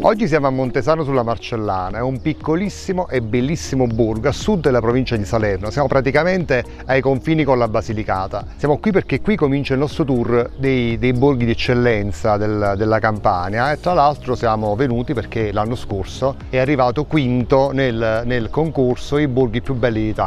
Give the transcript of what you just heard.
Oggi siamo a Montesano sulla Marcellana, è un piccolissimo e bellissimo borgo a sud della provincia di Salerno, siamo praticamente ai confini con la Basilicata. Siamo qui perché qui comincia il nostro tour dei borghi di eccellenza della Campania e tra l'altro siamo venuti perché l'anno scorso è arrivato quinto nel concorso I borghi più belli d'Italia.